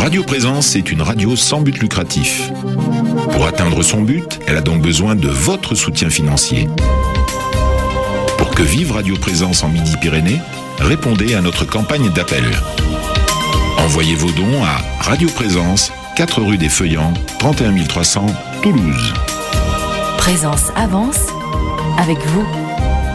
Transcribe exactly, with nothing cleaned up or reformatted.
Radio Présence est une radio sans but lucratif. Pour atteindre son but, elle a donc besoin de votre soutien financier. Pour que vive Radio Présence en Midi-Pyrénées, répondez à notre campagne d'appel. Envoyez vos dons à Radio Présence, quatre rue des Feuillants, trente et un mille trois cents, Toulouse. Présence avance avec vous.